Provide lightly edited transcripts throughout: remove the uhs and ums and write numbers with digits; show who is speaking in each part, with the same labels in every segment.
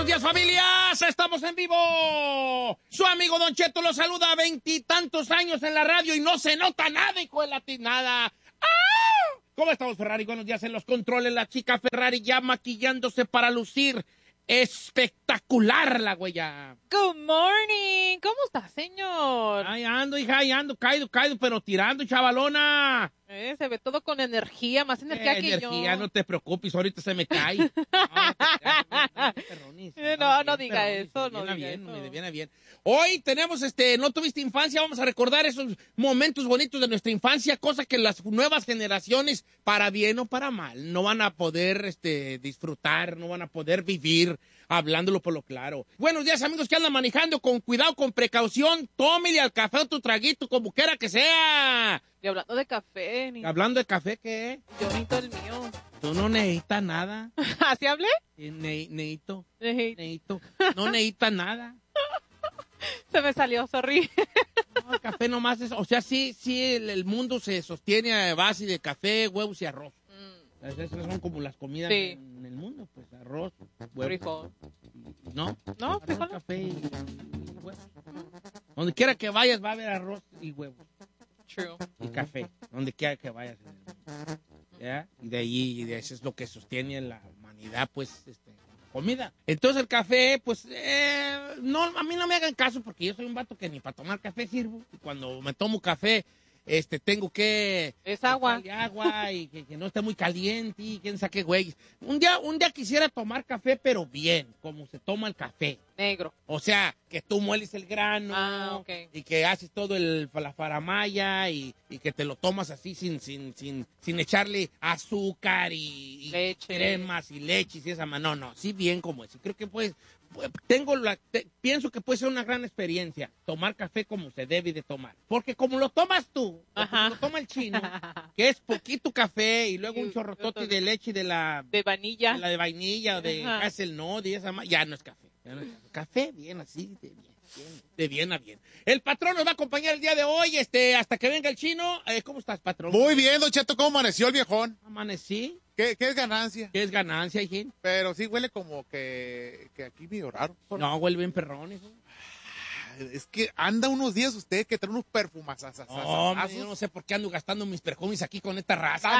Speaker 1: días, familias. Estamos en vivo. Su amigo Don Cheto lo saluda, 20 años en la radio y no se nota nada, hijo de la nada. ¡Ah! ¿Cómo estamos, Ferrari? Buenos días en los controles. La chica Ferrari ya maquillándose para lucir espectacular, la güey.
Speaker 2: Good morning. ¿Cómo está, señor?
Speaker 1: Ahí ando, hija, ahí ando, caído, pero tirando, chavalona.
Speaker 2: Se ve todo con energía, más energía que
Speaker 1: energía,
Speaker 2: yo.
Speaker 1: no te preocupes, ahorita se me cae.
Speaker 2: No diga eso, no diga eso.
Speaker 1: Me viene bien. Hoy tenemos, no tuviste infancia, vamos a recordar esos momentos bonitos de nuestra infancia, cosas que las nuevas generaciones, para bien o para mal, no van a poder disfrutar, no van a poder vivir, hablándolo por lo claro. Buenos días, amigos que andan manejando, con cuidado, con precaución, tómele al café o tu traguito, como quiera que sea.
Speaker 2: Y hablando de café.
Speaker 1: ¿Hablando de café qué?
Speaker 2: Yo necesito el mío.
Speaker 1: Tú no necesitas nada.
Speaker 2: ¿Así hablé?
Speaker 1: Necesito. No necesitas nada.
Speaker 2: Se me salió, sorry.
Speaker 1: No, el café nomás es, o sea, sí, el mundo se sostiene a base de café, huevos y arroz. Esas son como las comidas en el mundo, pues arroz, huevos.
Speaker 2: Frijol.
Speaker 1: No,
Speaker 2: frijol.
Speaker 1: Café y huevos. Donde quiera que vayas va a haber arroz y huevos.
Speaker 2: True.
Speaker 1: Y café, donde quiera que vayas. ¿Ya? Y de eso es lo que sostiene la humanidad, pues, comida. Entonces el café, pues, no, a mí no me hagan caso porque yo soy un vato que ni para tomar café sirvo. Y cuando me tomo café, tengo que...
Speaker 2: Es agua.
Speaker 1: Agua y que no esté muy caliente y quién sabe qué güey. Un día quisiera tomar café, pero bien, como se toma el café.
Speaker 2: Negro.
Speaker 1: O sea, que tú mueles el grano
Speaker 2: okay.
Speaker 1: Y que haces todo la faramaya y que te lo tomas así sin echarle azúcar y
Speaker 2: leche.
Speaker 1: Cremas y leches y esa mano. No, sí bien como es. Creo que pues pienso que puede ser una gran experiencia tomar café como se debe de tomar. Porque como lo tomas tú, o como lo toma el chino, que es poquito café y luego un chorrotote de leche de
Speaker 2: vainilla.
Speaker 1: De vainilla o de hazelnut y esa ya no es café. Café, bien así, de bien a bien. El patrón nos va a acompañar el día de hoy, hasta que venga el chino. ¿Cómo estás, patrón?
Speaker 3: Muy bien, Don Cheto, ¿cómo amaneció el viejón?
Speaker 1: Amanecí.
Speaker 3: ¿Qué es ganancia?
Speaker 1: ¿Qué es ganancia, hijín?
Speaker 3: Pero sí huele como que aquí medio raro.
Speaker 1: No, huele bien perrón, hijo.
Speaker 3: Es que anda unos días usted que trae unos perfumas.
Speaker 1: Yo no sé por qué ando gastando mis perfumes aquí con esta raza.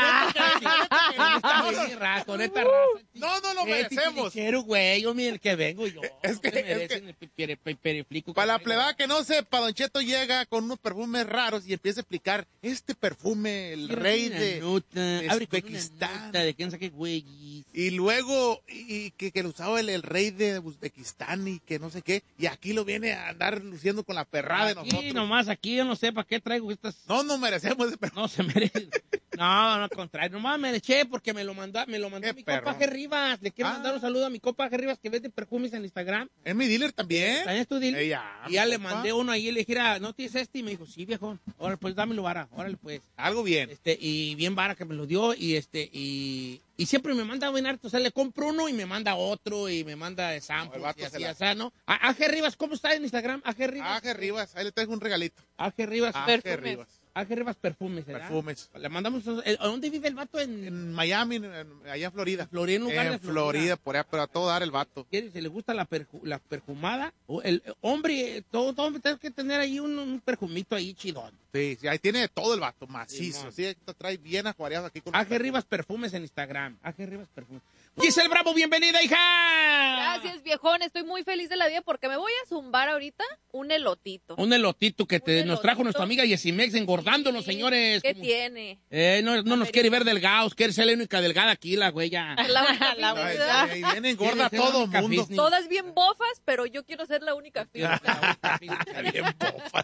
Speaker 1: Con esta raza.
Speaker 3: No lo merecemos.
Speaker 1: Güey, yo mira el que vengo yo.
Speaker 3: Es que
Speaker 1: periflico.
Speaker 3: Para la plebada que no sepa, Don Cheto llega con unos perfumes raros y empieza a explicar este perfume, el rey de Uzbekistán.
Speaker 1: De quién sabe qué güey.
Speaker 3: Y luego que lo usaba el rey de Uzbekistán y que no sé qué. Y aquí lo viene a andar luciendo con la perrada de nosotros.
Speaker 1: Aquí nomás, aquí yo no sé para qué traigo estas.
Speaker 3: No merecemos ese perfume.
Speaker 1: No se merece. No, al contrario. Nomás me le eché porque me lo mandó mi compa G. Rivas. Le quiero mandar un saludo a mi compa G. Rivas que vende perfumes en Instagram.
Speaker 3: ¿Es mi dealer también?
Speaker 1: ¿También es tu dealer?
Speaker 3: Y
Speaker 1: ya le mandé uno ahí y le dije, ¿no tienes Y me dijo, sí, viejo. Órale, pues dámelo, vara. Órale, pues.
Speaker 3: Algo bien.
Speaker 1: Y bien vara que me lo dio y siempre me manda buen arte. O sea, le compro uno y me manda otro y me manda samples y así, o sea, ¿no? A G. Rivas, ¿cómo está en Instagram? A G. Rivas.
Speaker 3: A G. Rivas, ahí le traigo un regalito.
Speaker 1: A G. Rivas.
Speaker 3: A G. Rivas.
Speaker 1: A G. Rivas Perfumes, ¿verdad?
Speaker 3: Perfumes.
Speaker 1: Le mandamos. ¿A dónde vive el vato?
Speaker 3: En Miami, allá en Florida.
Speaker 1: En lugar de
Speaker 3: Florida, por allá, pero a todo dar el vato.
Speaker 1: Si le gusta la perfumada, el hombre, todo hombre tiene que tener ahí un perfumito ahí chidón.
Speaker 3: Sí, ahí tiene todo el vato, macizo. Sí, trae bien ajuareado aquí con
Speaker 1: A G. Rivas Perfumes en Instagram. A G. Rivas Perfumes. Giselle Bravo, bienvenida, hija.
Speaker 4: Gracias, viejón. Estoy muy feliz de la vida porque me voy a zumbar ahorita un elotito.
Speaker 1: Un elotito que nos trajo nuestra amiga Yesimex engordándonos, señores.
Speaker 4: ¿Qué tiene?
Speaker 1: No nos quiere ver delgados, quiere ser la única delgada aquí, la güey ya.
Speaker 4: La única
Speaker 3: Ahí viene engorda todo el mundo.
Speaker 4: Todas bien bofas, pero yo quiero ser la única
Speaker 3: bien bofas.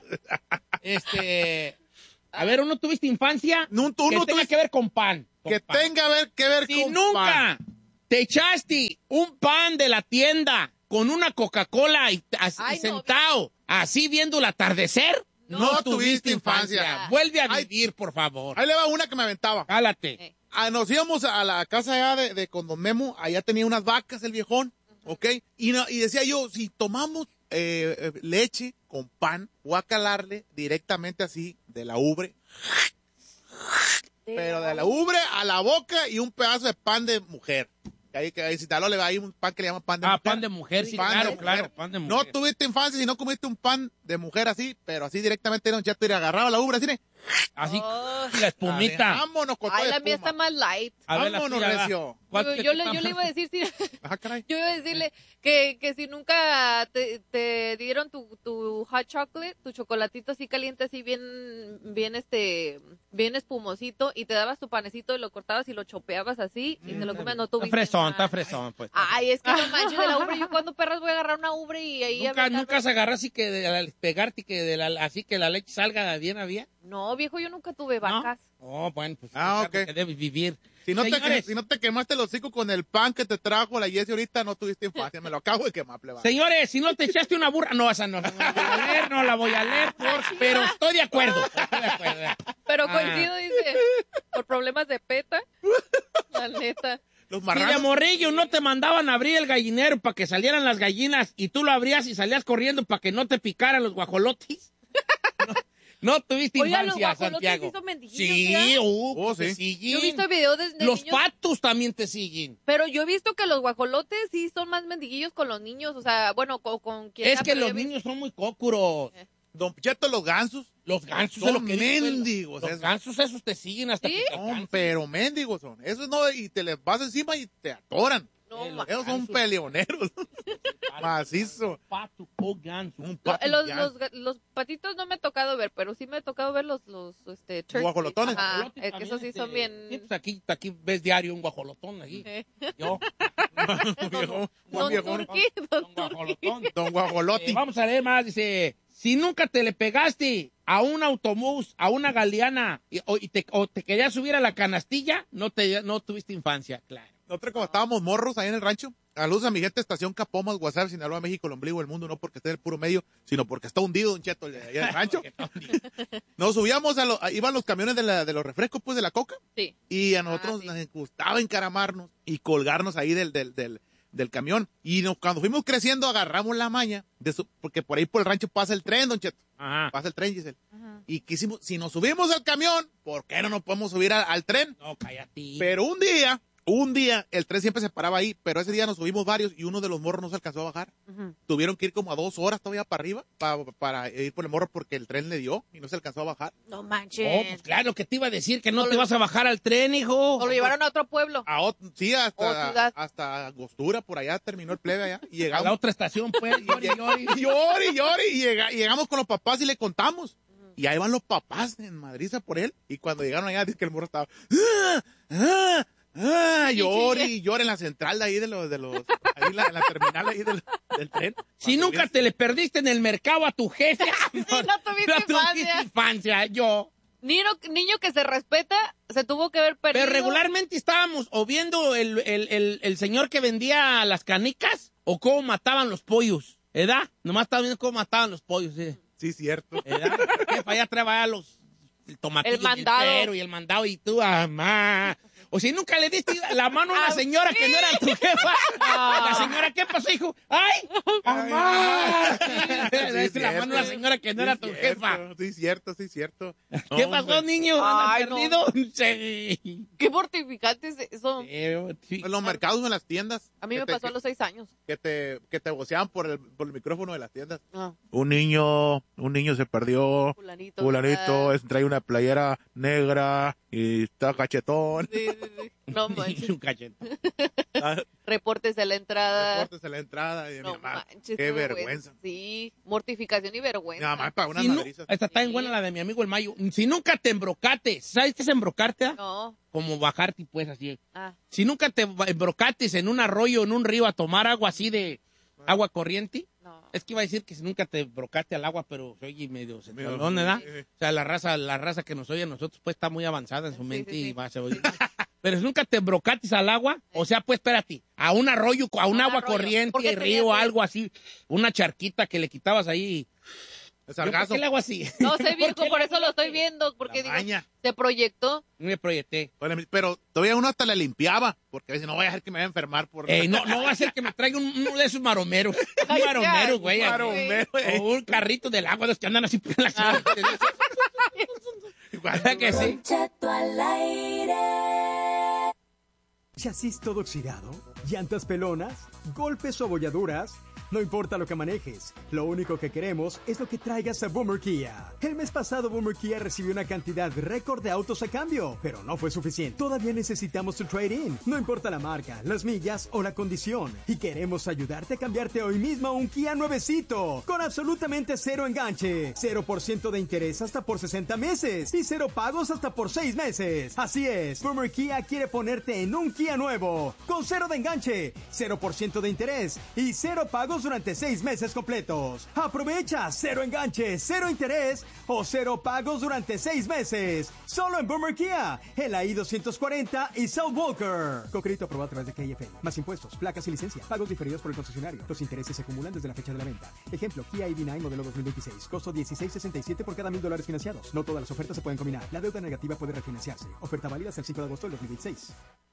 Speaker 1: A ver, ¿uno tuviste infancia?
Speaker 3: No,
Speaker 1: que tenga que ver con pan.
Speaker 3: Tenga que ver con pan.
Speaker 1: Si nunca te echaste un pan de la tienda con una Coca-Cola y sentado, así viendo el atardecer, no tuviste infancia. Vuelve a vivir, por favor.
Speaker 3: Ahí le va una que me aventaba.
Speaker 1: Jálate.
Speaker 3: Nos íbamos a la casa allá de Condomemo, allá tenía unas vacas el viejón, ¿ok? Y decía yo, si tomamos leche con pan, voy a calarle directamente así de la ubre. Pero de la ubre a la boca y un pedazo de pan de mujer. Que ahí si tal le va ahí un pan que le llaman pan de mujer.
Speaker 1: pan de mujer, sí,
Speaker 3: Pan de
Speaker 1: claro,
Speaker 3: mujer.
Speaker 1: claro, pan de
Speaker 3: No
Speaker 1: mujer.
Speaker 3: tuviste infancia si no comiste un pan de mujer así, pero así directamente Don Cheto y agarraba la ubre así, ¿eh?
Speaker 1: Así,
Speaker 4: Oh.
Speaker 1: y la espumita.
Speaker 3: Vámonos con todo
Speaker 4: Ay,
Speaker 3: de
Speaker 4: la mía
Speaker 3: espuma.
Speaker 4: está más light.
Speaker 1: A ver, la
Speaker 3: Vámonos,
Speaker 1: tuya,
Speaker 3: recio.
Speaker 1: ¿cuál
Speaker 4: Yo,
Speaker 1: te
Speaker 4: yo
Speaker 1: está
Speaker 4: le iba a
Speaker 1: más?
Speaker 4: decir, sí,
Speaker 3: Ah, caray.
Speaker 4: yo iba a decirle que si nunca te dieron tu hot chocolate, tu chocolatito así caliente, así bien espumosito, y te dabas tu panecito y lo cortabas y lo chopeabas así y te lo comías, no
Speaker 1: Está
Speaker 4: tuviste
Speaker 1: fresón,
Speaker 4: nada.
Speaker 1: está fresón, pues.
Speaker 4: Ay, es que no manches de la ubre. Yo cuando perras voy a agarrar una ubre y ahí
Speaker 1: Nunca se agarra así que pegarte y que así que la leche salga bien a bien.
Speaker 4: No, viejo, yo nunca tuve
Speaker 1: ¿No?
Speaker 4: vacas.
Speaker 1: Oh, bueno, pues
Speaker 3: Ah,
Speaker 1: claro
Speaker 3: ok.
Speaker 1: que debes vivir.
Speaker 3: Si no,
Speaker 1: Señores,
Speaker 3: si no te quemaste el hocico con el pan que te trajo la Jessie ahorita, no tuviste infancia. Me lo acabo de quemar, pleba.
Speaker 1: señores, si no te echaste una burra, no, esa no la voy a leer, no la voy a leer, pero estoy de acuerdo. Estoy de acuerdo.
Speaker 4: Pero
Speaker 1: Ah.
Speaker 4: coincido, dice, por problemas de peta. La neta.
Speaker 3: Los
Speaker 1: Si de
Speaker 3: marranos.
Speaker 1: morrillo no te mandaban a abrir el gallinero para que salieran las gallinas y tú lo abrías y salías corriendo para que no te picaran los guajolotes. No tuviste
Speaker 4: Oiga, los
Speaker 1: infancia,
Speaker 4: guajolotes
Speaker 1: Santiago.
Speaker 4: sí son mendiguillos,
Speaker 1: Sí,
Speaker 4: ¿verdad?
Speaker 3: Oh,
Speaker 1: te
Speaker 3: sí.
Speaker 1: siguen.
Speaker 4: Yo he visto videos de
Speaker 1: Los
Speaker 4: niños,
Speaker 1: patos también te siguen.
Speaker 4: pero yo he visto que los guajolotes sí son más mendiguillos con los niños, o sea, bueno, con quien
Speaker 1: Es
Speaker 4: sea,
Speaker 1: que
Speaker 4: pero
Speaker 1: los
Speaker 4: yo he visto-
Speaker 1: niños son muy cócuros.
Speaker 3: Don Cheto, los gansos.
Speaker 1: Los gansos
Speaker 3: Son
Speaker 1: es lo que digo,
Speaker 3: mendigos,
Speaker 1: Los
Speaker 3: esos.
Speaker 1: gansos esos te siguen hasta
Speaker 4: ¿Sí?
Speaker 1: que te
Speaker 3: No,
Speaker 1: alcanzan.
Speaker 3: pero mendigos son. Esos no, y te les vas encima y te atoran.
Speaker 4: No,
Speaker 1: los
Speaker 3: Esos son
Speaker 1: gansos.
Speaker 3: peleoneros. Macizo.
Speaker 1: Pato o ganso.
Speaker 3: Un pato
Speaker 4: Los,
Speaker 3: ya.
Speaker 4: los patitos no me ha tocado ver, pero sí me ha tocado ver los turkeys.
Speaker 3: guajolotones.
Speaker 4: Ajá,
Speaker 1: Guajolotes
Speaker 4: que
Speaker 1: también,
Speaker 4: esos sí son
Speaker 1: Sí,
Speaker 4: bien...
Speaker 1: pues aquí ves diario un guajolotón aquí.
Speaker 4: Eh,
Speaker 1: Yo,
Speaker 3: Un viejón, un
Speaker 4: Don
Speaker 3: viejón.
Speaker 4: Turqui, Don
Speaker 1: un
Speaker 4: Turqui.
Speaker 1: guajolotón.
Speaker 3: Don Guajoloti.
Speaker 1: Vamos a leer más, dice, si nunca te le pegaste a un autobús, a una galeana, o te querías subir a la canastilla, no tuviste infancia, claro.
Speaker 3: Nosotros como estábamos morros ahí en el rancho, saludos a mi gente, estación Capomas, WhatsApp, Sinaloa, México, el ombligo del mundo, no porque esté en el puro medio, sino porque está hundido, Don Cheto, allá en el rancho. Nos subíamos, iban los camiones de los refrescos, pues, de la coca,
Speaker 4: Sí.
Speaker 3: y a nosotros
Speaker 4: sí.
Speaker 3: nos gustaba encaramarnos y colgarnos ahí del camión. Y cuando fuimos creciendo, agarramos la maña, porque por ahí por el rancho pasa el tren, Don Cheto,
Speaker 1: Ajá.
Speaker 3: pasa el tren, Giselle.
Speaker 4: Ajá.
Speaker 3: Y quisimos, si nos subimos al camión, ¿por qué no nos podemos subir al tren?
Speaker 1: No, cállate.
Speaker 3: Pero un día, el tren siempre se paraba ahí, pero ese día nos subimos varios y uno de los morros no se alcanzó a bajar.
Speaker 4: Ujú.
Speaker 3: Tuvieron que ir como a 2 horas todavía para arriba para ir por el morro porque el tren le dio y no se alcanzó a bajar.
Speaker 4: No
Speaker 1: Oh,
Speaker 4: manches.
Speaker 1: pues claro que te iba a decir que no
Speaker 4: No
Speaker 1: te
Speaker 4: lo-
Speaker 1: vas a bajar al tren, hijo.
Speaker 4: O lo llevaron a otro pueblo.
Speaker 3: Sí,
Speaker 4: O ciudad.
Speaker 3: hasta Angostura, por allá terminó el plebe allá. Y
Speaker 1: A la
Speaker 3: llegamos.
Speaker 1: otra estación, pues, llori, llori.
Speaker 3: Y llegamos con los papás y le contamos. Y ahí van los papás en Madrid por él. Y cuando llegaron allá, dice que el morro estaba. Llore en la central de ahí ahí en la terminal ahí del tren.
Speaker 1: Si nunca te le perdiste en el mercado a tu jefe,
Speaker 4: no tuviste infancia.
Speaker 1: infancia, yo.
Speaker 4: Niño que se respeta, se tuvo que haber perdido.
Speaker 1: Pero regularmente estábamos o viendo el señor que vendía las canicas o cómo mataban los pollos, ¿verdad? Nomás estaba viendo cómo mataban los pollos, ¿sí?
Speaker 3: Sí, cierto.
Speaker 1: ¿Verdad? Que para allá traía el tomatillo
Speaker 4: El mandado.
Speaker 1: y el pero y el mandado y tú, mamá. O si nunca le diste la mano a una señora que no era tu jefa. La señora, ¿qué pasó, hijo? ¡Ay! ¡Mamá! Le diste la mano a la señora que no era tu jefa.
Speaker 3: Sí, cierto.
Speaker 1: ¿Qué pasó, niño?
Speaker 4: Ay,
Speaker 1: ¿Andas
Speaker 4: no.
Speaker 1: perdido? Sí.
Speaker 4: Qué mortificante es eso.
Speaker 1: Sí.
Speaker 3: En los mercados o en las tiendas.
Speaker 4: A mí me pasó a los 6 años.
Speaker 3: Que te voceaban por el micrófono de las tiendas.
Speaker 4: No,
Speaker 3: Un niño se perdió.
Speaker 4: fulanito.
Speaker 3: Trae una playera negra y está cachetón.
Speaker 4: Sí. No manches.
Speaker 1: Un cachete.
Speaker 4: Reportes de la entrada.
Speaker 3: Reportes en la entrada. Y mi
Speaker 4: No
Speaker 3: mamá,
Speaker 4: manches.
Speaker 3: qué
Speaker 4: qué
Speaker 3: vergüenza.
Speaker 4: Sí, mortificación y
Speaker 3: Mi
Speaker 4: vergüenza.
Speaker 3: mamá para unas
Speaker 1: Si no-
Speaker 3: madrizas.
Speaker 1: esta está bien buena la de mi amigo el Mayo. Si nunca te embrocates, ¿sabes qué es embrocarte?
Speaker 4: No.
Speaker 1: Como bajarte, pues, así.
Speaker 4: Ah,
Speaker 1: Si nunca te embrocates en un arroyo, en un río, a tomar agua así de agua corriente,
Speaker 4: no.
Speaker 1: es que iba a decir que si nunca te embrocaste al agua, pero se oye medio
Speaker 3: Medio-
Speaker 1: sensualón, ¿verdad?
Speaker 3: sí.
Speaker 1: O sea, la raza que nos oye a nosotros, pues, está muy avanzada en su
Speaker 4: Sí,
Speaker 1: mente
Speaker 4: sí, sí.
Speaker 1: y va a ser oír. Pero si nunca te embrocates al agua, o sea, pues, espérate, a un arroyo, a un
Speaker 4: Un
Speaker 1: agua
Speaker 4: arroyo.
Speaker 1: corriente,
Speaker 4: ¿Por qué
Speaker 1: río,
Speaker 4: tenías que-
Speaker 1: algo así, una charquita que le quitabas ahí.
Speaker 3: El
Speaker 1: ¿Yo por
Speaker 3: sargazo.
Speaker 1: qué le hago así?
Speaker 4: No sé,
Speaker 1: ¿Por
Speaker 4: viejo,
Speaker 1: qué
Speaker 4: por
Speaker 1: le
Speaker 4: eso
Speaker 1: hago
Speaker 4: lo estoy
Speaker 1: así?
Speaker 4: viendo. Porque
Speaker 3: La
Speaker 4: digo,
Speaker 3: maña.
Speaker 4: se proyectó.
Speaker 1: Me proyecté.
Speaker 3: Pero todavía uno hasta le limpiaba. Porque a veces no voy a dejar que me vaya a enfermar por...
Speaker 1: No va a ser que me traiga uno de esos maromeros. Un
Speaker 4: Ay,
Speaker 1: maromero,
Speaker 4: ya,
Speaker 1: güey.
Speaker 4: un
Speaker 1: así.
Speaker 3: maromero,
Speaker 1: O un carrito del agua, de los que andan así por la ciudad. ¿Verdad que sí?
Speaker 5: Cheto al aire. ¿Chasis todo oxidado? ¿Llantas pelonas? ¿Golpes o abolladuras? No importa lo que manejes, lo único que queremos es lo que traigas a Boomer Kia. El mes pasado Boomer Kia recibió una cantidad récord de autos a cambio, pero no fue suficiente. Todavía necesitamos tu trade-in. No importa la marca, las millas o la condición. Y queremos ayudarte a cambiarte hoy mismo a un Kia nuevecito, con absolutamente cero enganche, 0% de interés hasta por 60 meses y 0 pagos hasta por 6 meses. Así es, Boomer Kia quiere ponerte en un Kia nuevo, con 0 de enganche, 0% de interés y 0 pagos durante 6 meses completos. Aprovecha 0 enganche, 0 interés o 0 pagos durante 6 meses. Solo en Boomer Kia, en la I-240 y South Walker. Con crédito aprobado a través de KFA. Más impuestos, placas y licencia. Pagos diferidos por el concesionario. Los intereses se acumulan desde la fecha de la venta. Ejemplo, Kia EV9 modelo 2026. Costo $16.67 por cada $1,000 financiados. No todas las ofertas se pueden combinar. La deuda negativa puede refinanciarse. Oferta válida hasta el 5 de agosto del 2026.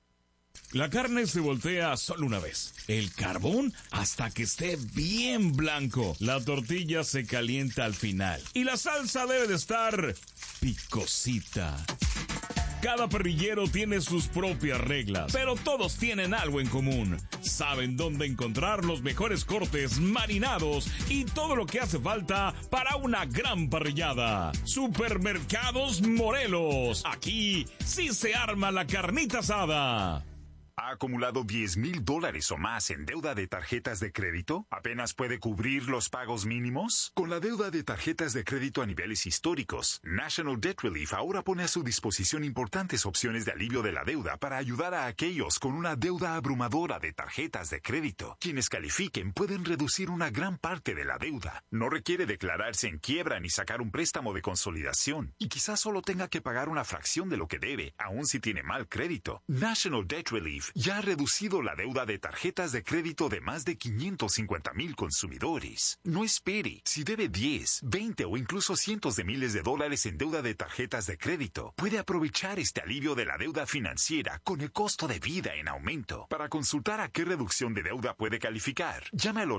Speaker 6: La carne se voltea solo una vez. El carbón hasta que esté bien blanco. La tortilla se calienta al final. Y la salsa debe de estar picosita. Cada parrillero tiene sus propias reglas, pero todos tienen algo en común. Saben dónde encontrar los mejores cortes marinados y todo lo que hace falta para una gran parrillada. Supermercados Morelos. Aquí sí se arma la carnita asada.
Speaker 7: ¿Ha acumulado $10,000 o más en deuda de tarjetas de crédito? ¿Apenas puede cubrir los pagos mínimos? Con la deuda de tarjetas de crédito a niveles históricos, National Debt Relief ahora pone a su disposición importantes opciones de alivio de la deuda para ayudar a aquellos con una deuda abrumadora de tarjetas de crédito. Quienes califiquen pueden reducir una gran parte de la deuda. No requiere declararse en quiebra ni sacar un préstamo de consolidación. Y quizás solo tenga que pagar una fracción de lo que debe, aun si tiene mal crédito. National Debt Relief ya ha reducido la deuda de tarjetas de crédito de más de 550,000 consumidores. No espere. Si debe 10, 20 o incluso cientos de miles de dólares en deuda de tarjetas de crédito, puede aprovechar este alivio de la deuda financiera con el costo de vida en aumento. Para consultar a qué reducción de deuda puede calificar, llame al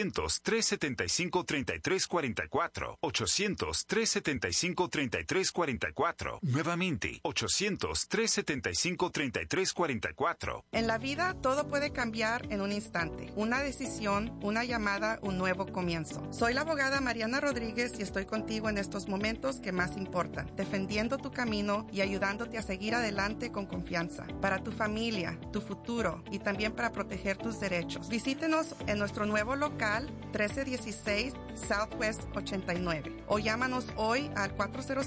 Speaker 7: 800-375-3344. 800-375-3344. Nuevamente, 800-375-3344.
Speaker 8: En la vida todo puede cambiar en un instante. Una decisión, una llamada, un nuevo comienzo. Soy la abogada Mariana Rodríguez y estoy contigo en estos momentos que más importan, defendiendo tu camino y ayudándote a seguir adelante con confianza. Para tu familia, tu futuro y también para proteger tus derechos. Visítenos en nuestro nuevo local 1316 Southwest 89 o llámanos hoy al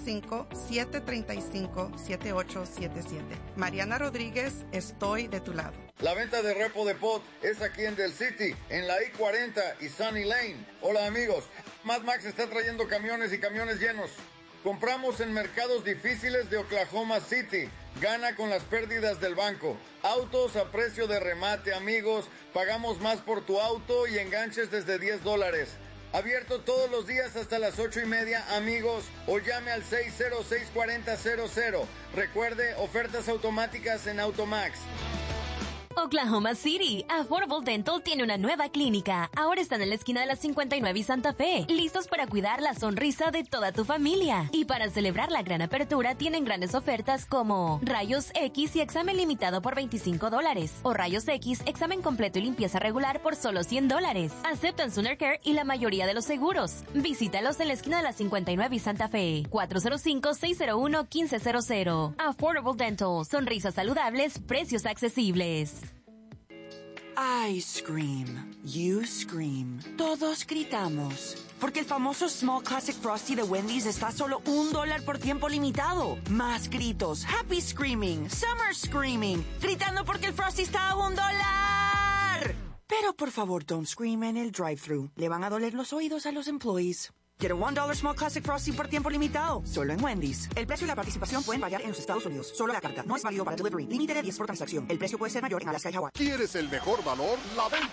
Speaker 8: 405-735-7877. Mariana Rodríguez, estoy de tu lado.
Speaker 9: La venta de repo de pot es aquí en Del City, en la I-40 y Sunny Lane. Hola amigos, Mad Max está trayendo camiones y camiones llenos. Compramos en mercados difíciles de Oklahoma City. Gana con las pérdidas del banco. Autos a precio de remate, amigos. Pagamos más por tu auto y enganches desde $10. Abierto todos los días hasta las 8:30, amigos, o llame al 606-4000. Recuerde, ofertas automáticas en Automax.
Speaker 10: Oklahoma City, Affordable Dental tiene una nueva clínica. Ahora están en la esquina de la 59 y Santa Fe, listos para cuidar la sonrisa de toda tu familia. Y para celebrar la gran apertura, tienen grandes ofertas como rayos X y examen limitado por $25, o rayos X, examen completo y limpieza regular por solo $100. Aceptan Sooner Care y la mayoría de los seguros. Visítalos en la esquina de la 59 y Santa Fe, 405-601-1500. Affordable Dental, sonrisas saludables, precios accesibles.
Speaker 11: I scream. You scream. Todos gritamos. Porque el famoso Small Classic Frosty de Wendy's está a solo $1 por tiempo limitado. Más gritos. Happy Screaming. Summer Screaming. Gritando porque el Frosty está a $1. Pero por favor, don't scream en el drive-thru. Le van a doler los oídos a los employees. Get a $1 Small Classic Frosty por tiempo limitado. Solo en Wendy's. El precio y la participación pueden variar en los Estados Unidos. Solo la carta. No es válido para delivery. Límite de 10 por transacción. El precio puede ser mayor en Alaska y Hawái.
Speaker 12: ¿Quieres el mejor valor? La venta